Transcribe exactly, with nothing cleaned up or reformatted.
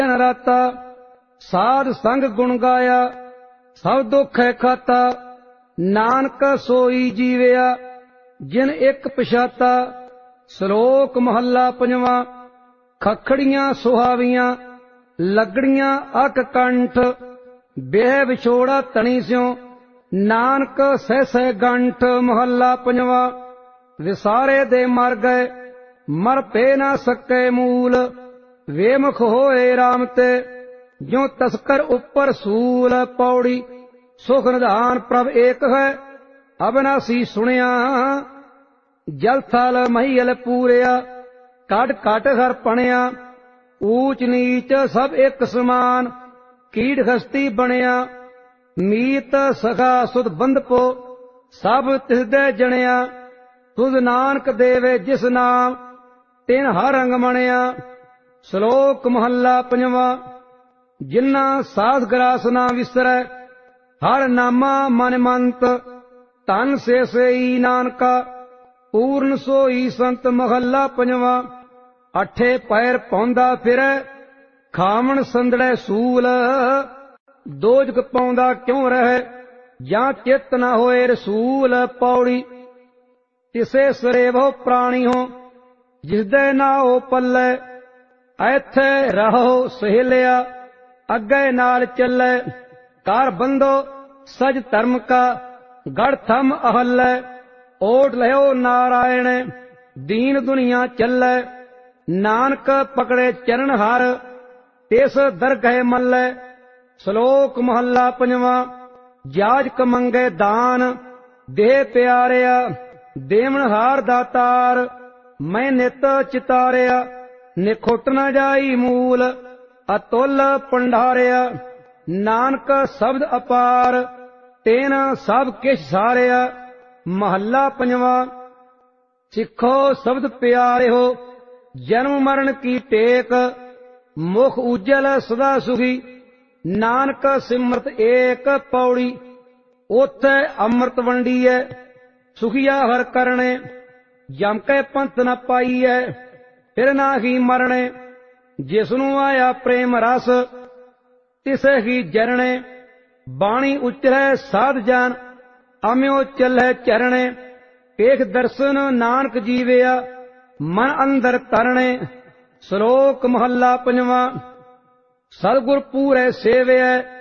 राता साध संग गुण गाया सब दुख है खाता नानक सोई जीवया जिन एक पछाता। श्लोक महला पंजवा। खखड़ियां सुहावियां लगड़ियां अक कंठ बेह विछोड़ा तनी स्यों नानक सह सह गंठ। महला पंजवा। विसारे दे मर गए मर पे ना सके मूल वेमुख होए राम ते ज्यों तस्कर ऊपर सूल। पौड़ी सुख निधान प्रभ एक है अविनाशी सुनिया जल थल महियल पूरिया कट कट हर पणिया ऊच नीच सब एक समान कीड़ खस्ती बनिया मीत सखा सुध बंधपो सब तिसदे जनिया तुझ नानक देवे जिस नाम तिन हर रंग मणिया। श्लोक महला पंजवा। जिन्ना साध ग्रास ना विसरै हर नामा मन मंत तन से सेई नानका पूर्ण सोई संत। महला पंजवा। अठे पैर पौंदा फिरै खावण संदड़े सूल दोजक पाउंदा क्यों रहे जां चित न होए रसूल। पौड़ी तिसे सरेवो प्राणी हो जिसदे ना हो पल्ले ऐथे रहो सहेलिया अगे नाल चले कार बंदो सज धर्म का गढ़ थम अहल्लै ओट लयो नारायण दीन दुनिया चले नानक पकड़े चरण हर तिस दरगह मल्लै। श्लोक महला पंजवा। जाजक मंगे दान देह प्यारिया देवण हार दातार मैं नित चितारिया निखुट न जाई मूल अतुल पंडारिया नानक शब्द अपार तेन सब किश सारिया। महला पंजवा। सिखो शब्द प्यारे हो जन्म मरण की टेक मुख उज्जल सदा सुखी नानक सिमरत एक। पौड़ी ओथे अमृत वंडीए सुखिया हर करने जम के पंथ न पाईए फिर ना ही मरने जिसनु आया प्रेम रस तिसे ही जरने बाणी उचरै साध जान अम्यो चलै चरणे पेख दर्शन नानक जीवया मन अंदर तरणे। श्लोक महला पंजवा। सतगुर पूरे सेवै